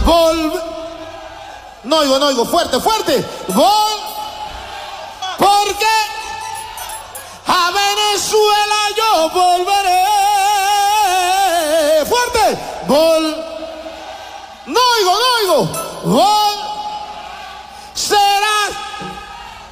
No oigo, fuerte, fuerte. Porque a Venezuela yo volveré. Fuerte. No oigo.